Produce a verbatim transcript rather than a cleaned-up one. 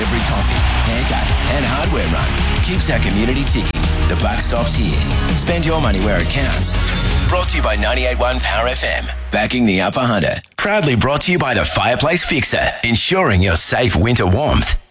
Every coffee, haircut and hardware run keeps our community ticking. The buck stops here. Spend your money where it counts. Brought to you by ninety-eight point one Power F M. Backing the Upper Hunter. Proudly brought to you by the Fireplace Fixer. Ensuring your safe winter warmth.